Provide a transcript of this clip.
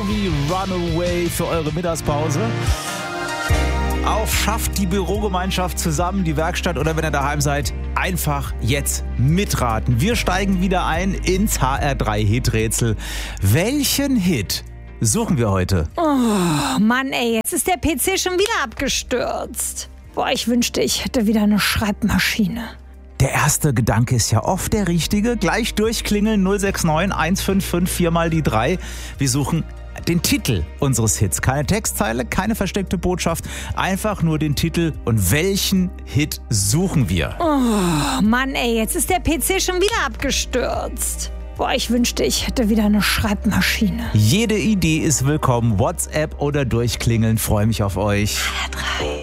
wie Runaway für eure Mittagspause. Auf schafft die Bürogemeinschaft zusammen, die Werkstatt oder wenn ihr daheim seid, einfach jetzt mitraten. Wir steigen wieder ein ins HR3-Hit-Rätsel. Welchen Hit suchen wir heute? Oh Mann ey, jetzt ist der PC schon wieder abgestürzt. Boah, ich wünschte, ich hätte wieder eine Schreibmaschine. Der erste Gedanke ist ja oft der richtige. Gleich durchklingeln 069 155 4 mal die 3. Wir suchen den Titel unseres Hits. Keine Textzeile, keine versteckte Botschaft, einfach nur den Titel. Und welchen Hit suchen wir? Oh Mann ey, jetzt ist der PC schon wieder abgestürzt. Boah, ich wünschte, ich hätte wieder eine Schreibmaschine. Jede Idee ist willkommen. WhatsApp oder durchklingeln. Freue mich auf euch. HR3.